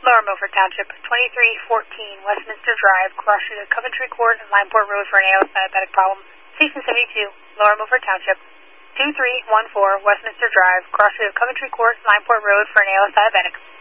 Lower Milford Township, 2314 Westminster Drive, cross street of Coventry Court and Lineport Road for an ALS diabetic problem. Station 72, Lower Milford Township, 2314 Westminster Drive, cross street of Coventry Court, Lineport Road for an ALS diabetic.